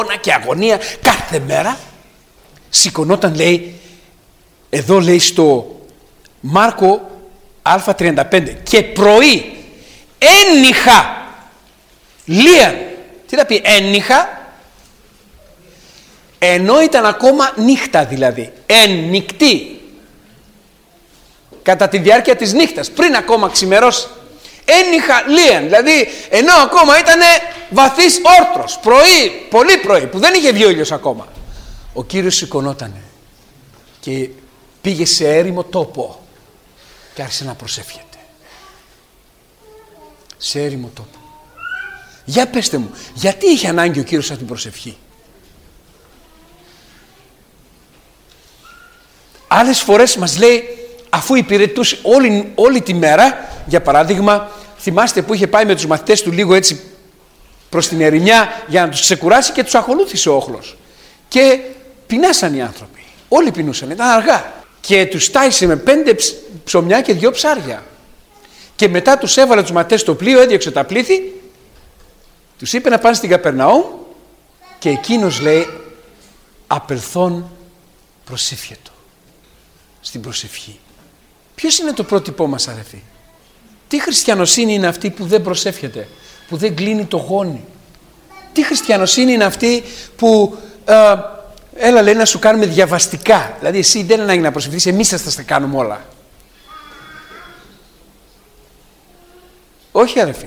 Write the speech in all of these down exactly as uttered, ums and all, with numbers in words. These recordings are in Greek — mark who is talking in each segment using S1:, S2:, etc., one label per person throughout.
S1: και αγωνία κάθε μέρα, σηκωνόταν, λέει, εδώ λέει στο Μάρκο Α τριάντα πέντε, και πρωί ένιχα λίαν. Τι θα πει ένιχα? Ενώ ήταν ακόμα νύχτα, δηλαδή εν νυχτή, κατά τη διάρκεια της νύχτας, πριν ακόμα ξημερώσει. Ένιχα λίαν, δηλαδή ενώ ακόμα ήταν βαθύς όρτρος, πρωί, πολύ πρωί, που δεν είχε βγει ο ήλιος ακόμα, ο Κύριος σηκωνότανε και πήγε σε έρημο τόπο και άρχισε να προσεύχεται. Σε έρημο τόπο. Για πέστε μου, γιατί είχε ανάγκη ο Κύριος από την προσευχή? Άλλες φορές μας λέει, αφού υπηρετούσε όλη, όλη τη μέρα, για παράδειγμα, θυμάστε που είχε πάει με τους μαθητές του λίγο έτσι προς την ερημιά για να τους ξεκουράσει και τους ακολούθησε ο όχλος. Και πεινάσαν οι άνθρωποι. Όλοι πεινούσαν, ήταν αργά. Και τους τάισε με πέντε ψωμιά και δυο ψάρια. Και μετά τους έβαλε τους μαθητές στο πλοίο, έδιωξε τα πλήθη, τους είπε να πάνε στην Καπερναούμ και εκείνος, λέει, απελθόν προσήφιετο. Στην προσευχή. Ποιος είναι το πρότυπό μας, αδελφοί? Τι χριστιανοσύνη είναι αυτή που δεν προσεύχεται, που δεν κλείνει το γόνι? Τι χριστιανοσύνη είναι αυτή που ε, έλα, λέει, να σου κάνουμε διαβαστικά, δηλαδή εσύ δεν ανάγκη να προσευχθείς, εμείς θα τα κάνουμε όλα? Όχι, αδελφοί.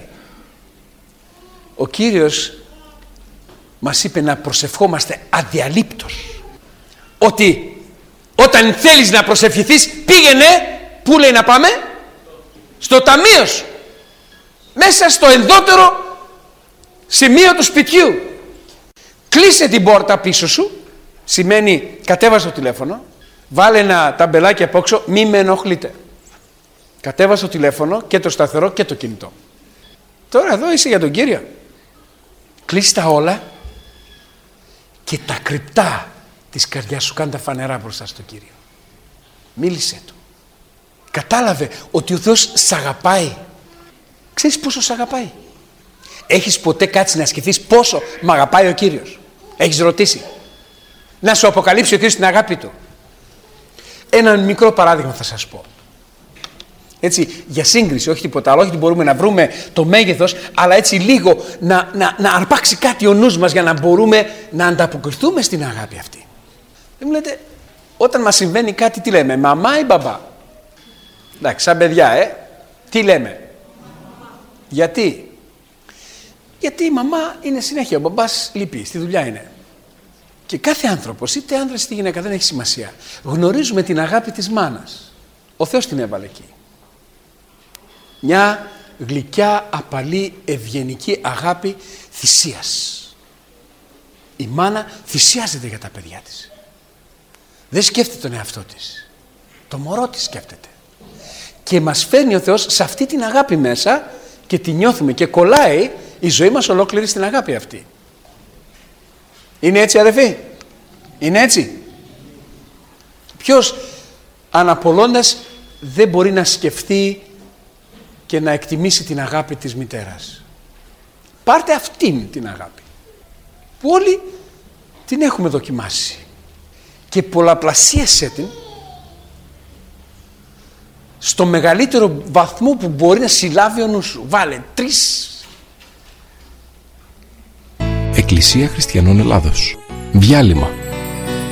S1: Ο Κύριος μας είπε να προσευχόμαστε αδιαλείπτως. Ότι όταν θέλεις να προσευχηθείς, πήγαινε, πού λέει να πάμε? Στο ταμείο σου, μέσα στο ενδότερο σημείο του σπιτιού. Κλείσε την πόρτα πίσω σου, σημαίνει κατέβασε το τηλέφωνο, βάλε ένα ταμπελάκι από έξω, μη με ενοχλείτε. Κατέβασε το τηλέφωνο και το σταθερό και το κινητό. Τώρα εδώ είσαι για τον Κύριο. Κλείσει τα όλα και τα κρυπτά της καρδιάς σου κάνε τα φανερά μπροστά στον Κύριο. Μίλησέ του. Κατάλαβε ότι ο Θεός σ' αγαπάει. Ξέρεις πόσο σ' αγαπάει? Έχεις ποτέ κάτσει να σκεφτείς πόσο μ' αγαπάει ο Κύριος? Έχεις ρωτήσει? Να σου αποκαλύψει ο Κύριος την αγάπη του. Ένα μικρό παράδειγμα θα σας πω. Έτσι, για σύγκριση, όχι τίποτα άλλο, όχι ότι μπορούμε να βρούμε το μέγεθος, αλλά έτσι λίγο να, να, να αρπάξει κάτι ο νους μας για να μπορούμε να ανταποκριθούμε στην αγάπη αυτή. Δεν μου λέτε, όταν μας συμβαίνει κάτι, τι λέμε, μαμά ή μπαμπά? Εντάξει, σαν παιδιά, ε, τι λέμε? Γιατί? Γιατί η μαμά είναι συνέχεια, ο μπαμπάς λείπει, στη δουλειά είναι. Και κάθε άνθρωπος, είτε άνδρας είτε γυναίκα, δεν έχει σημασία. Γνωρίζουμε την αγάπη της μάνας. Ο Θεός την έβαλε εκεί. Μια γλυκιά, απαλή, ευγενική αγάπη θυσίας. Η μάνα θυσιάζεται για τα παιδιά της. Δεν σκέφτεται τον εαυτό της. Το μωρό της σκέφτεται. Και μας φέρνει ο Θεός σε αυτή την αγάπη μέσα και τη νιώθουμε και κολλάει η ζωή μας ολόκληρη στην αγάπη αυτή. Είναι έτσι, αδελφοί? Είναι έτσι? Ποιος αναπολώντας δεν μπορεί να σκεφτεί και να εκτιμήσει την αγάπη της μητέρας? Πάρτε αυτήν την αγάπη που όλοι την έχουμε δοκιμάσει και πολλαπλασίασέ την στο μεγαλύτερο βαθμό που μπορεί να συλλάβει ο νους σου. Βάλε τρεις.
S2: Εκκλησία Χριστιανών Ελλάδος. Διάλειμμα.